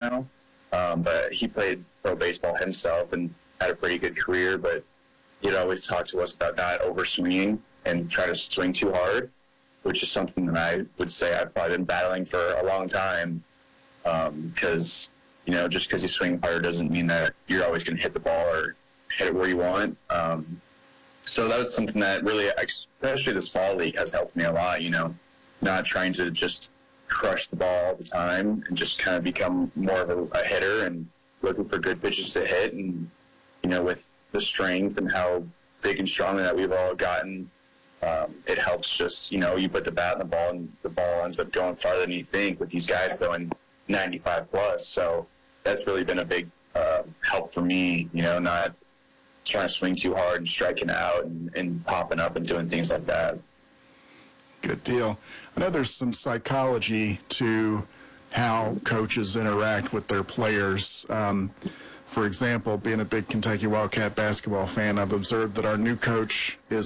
now. But he played pro baseball himself and had a pretty good career, but he'd always talk to us about not overswinging and try to swing too hard, which is something that I would say I've probably been battling for a long time. Because, just because you swing hard doesn't mean that you're always going to hit the ball or hit it where you want. So that was something that really, especially this fall league, has helped me a lot, not trying to just crush the ball all the time and just kind of become more of a hitter and looking for good pitches to hit. And, with the strength and how big and strong that we've all gotten, it helps just, you put the bat in the ball and the ball ends up going farther than you think with these guys going 95 plus. So that's really been a big help for me, not trying to swing too hard and striking out and popping up and doing things like that. Good deal. I know there's some psychology to how coaches interact with their players. For example, being a big Kentucky Wildcat basketball fan, I've observed that our new coach is